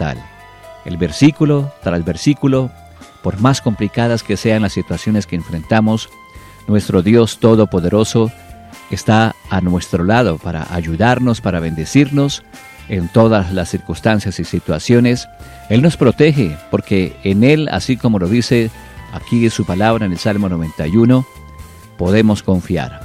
total. El versículo tras versículo, por más complicadas que sean las situaciones que enfrentamos, nuestro Dios Todopoderoso está a nuestro lado para ayudarnos, para bendecirnos en todas las circunstancias y situaciones. Él nos protege porque en Él, así como lo dice aquí en su palabra en el Salmo 91, podemos confiar.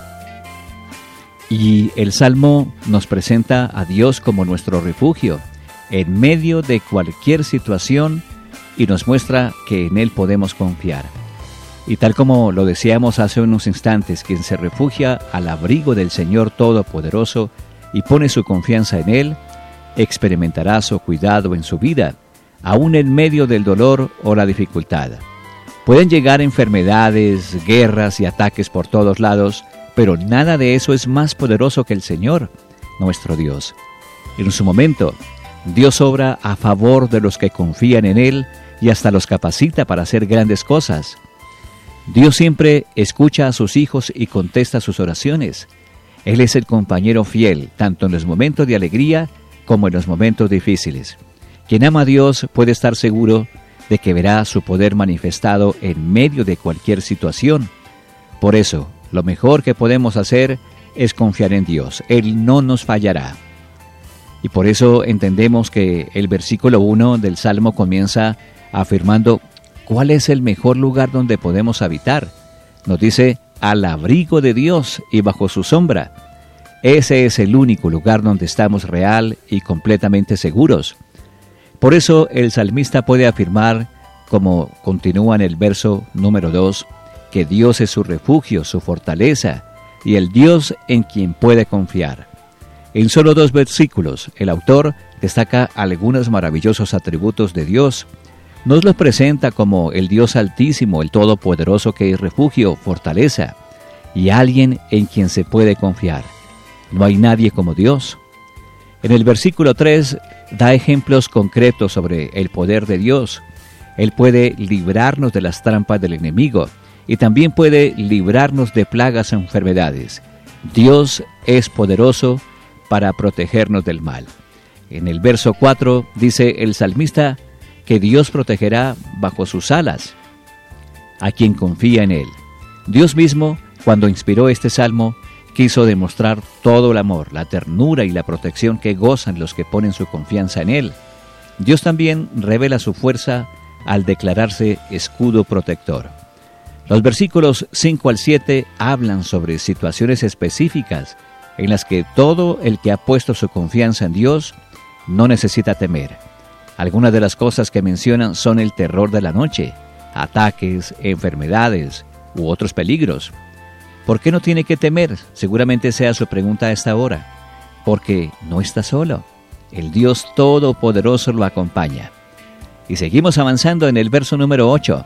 Y el Salmo nos presenta a Dios como nuestro refugio en medio de cualquier situación y nos muestra que en Él podemos confiar. Y tal como lo decíamos hace unos instantes, quien se refugia al abrigo del Señor Todopoderoso y pone su confianza en Él, experimentará su cuidado en su vida, aún en medio del dolor o la dificultad. Pueden llegar enfermedades, guerras y ataques por todos lados, pero nada de eso es más poderoso que el Señor, nuestro Dios. En su momento, Dios obra a favor de los que confían en Él y hasta los capacita para hacer grandes cosas. Dios siempre escucha a sus hijos y contesta sus oraciones. Él es el compañero fiel, tanto en los momentos de alegría como en los momentos difíciles. Quien ama a Dios puede estar seguro de que verá su poder manifestado en medio de cualquier situación. Por eso, lo mejor que podemos hacer es confiar en Dios. Él no nos fallará. Y por eso entendemos que el versículo 1 del Salmo comienza afirmando cuál es el mejor lugar donde podemos habitar. Nos dice, al abrigo de Dios y bajo su sombra. Ese es el único lugar donde estamos real y completamente seguros. Por eso el salmista puede afirmar, como continúa en el verso número 2, que Dios es su refugio, su fortaleza, y el Dios en quien puede confiar. En solo 2 versículos, el autor destaca algunos maravillosos atributos de Dios. Nos los presenta como el Dios Altísimo, el Todopoderoso que es refugio, fortaleza, y alguien en quien se puede confiar. No hay nadie como Dios. En el versículo 3 da ejemplos concretos sobre el poder de Dios. Él puede librarnos de las trampas del enemigo y también puede librarnos de plagas o enfermedades. Dios es poderoso para protegernos del mal. En el verso 4 dice el salmista que Dios protegerá bajo sus alas a quien confía en Él. Dios mismo, cuando inspiró este salmo, quiso demostrar todo el amor, la ternura y la protección que gozan los que ponen su confianza en Él. Dios también revela su fuerza al declararse escudo protector. Los versículos 5 al 7 hablan sobre situaciones específicas en las que todo el que ha puesto su confianza en Dios no necesita temer. Algunas de las cosas que mencionan son el terror de la noche, ataques, enfermedades u otros peligros. ¿Por qué no tiene que temer? Seguramente sea su pregunta a esta hora. Porque no está solo. El Dios Todopoderoso lo acompaña. Y seguimos avanzando en el verso número 8.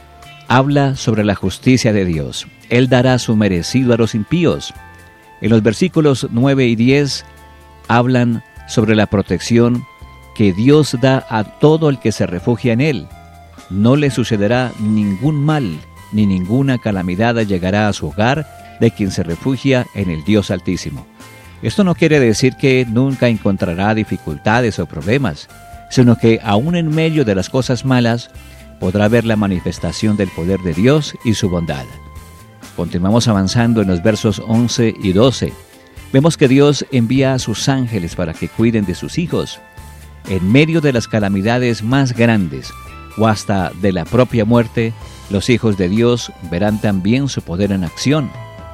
Habla sobre la justicia de Dios. Él dará su merecido a los impíos. En los versículos 9 y 10 hablan sobre la protección que Dios da a todo el que se refugia en Él. No le sucederá ningún mal, ni ninguna calamidad llegará a su hogar de quien se refugia en el Dios Altísimo. Esto no quiere decir que nunca encontrará dificultades o problemas, sino que aún en medio de las cosas malas podrá ver la manifestación del poder de Dios y su bondad. Continuamos avanzando en los versos 11 y 12. Vemos que Dios envía a sus ángeles para que cuiden de sus hijos. En medio de las calamidades más grandes o hasta de la propia muerte, los hijos de Dios verán también su poder en acción.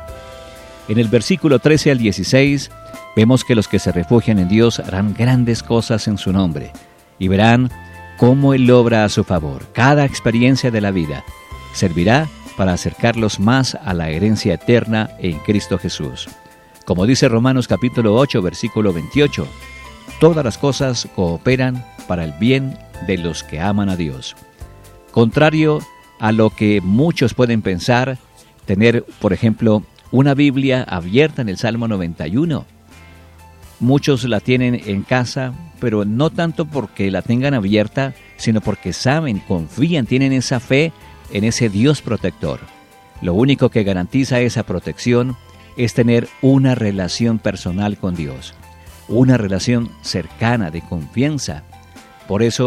En el versículo 13 al 16, vemos que los que se refugian en Dios harán grandes cosas en su nombre y verán cómo Él obra a su favor. Cada experiencia de la vida servirá para acercarlos más a la herencia eterna en Cristo Jesús. Como dice Romanos capítulo 8, versículo 28, todas las cosas cooperan para el bien de los que aman a Dios. Contrario a lo que muchos pueden pensar, tener, por ejemplo, una Biblia abierta en el Salmo 91. Muchos la tienen en casa, pero no tanto porque la tengan abierta, sino porque saben, confían, tienen esa fe en ese Dios protector. Lo único que garantiza esa protección es tener una relación personal con Dios, una relación cercana de confianza. Por eso